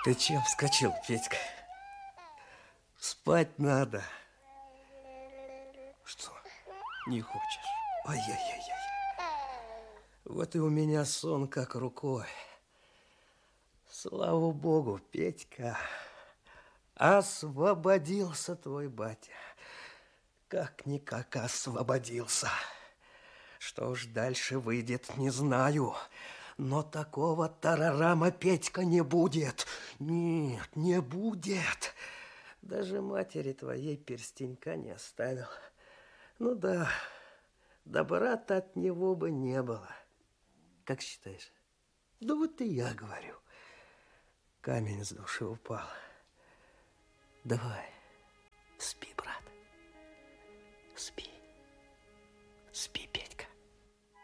Ты чем вскочил, Петька? Спать надо. Что, не хочешь? Ай-яй-яй-яй. Вот и у меня сон как рукой. Слава Богу, Петька, освободился твой батя. Как-никак освободился. Что ж дальше выйдет, не знаю. Но такого тарарама, Петька, не будет. Нет, не будет. Даже матери твоей перстенька не оставил. Ну да, добра-то от него бы не было. Как считаешь? Да вот и я говорю. Камень с души упал. Давай, спи, брат. Спи. Спи, Петька.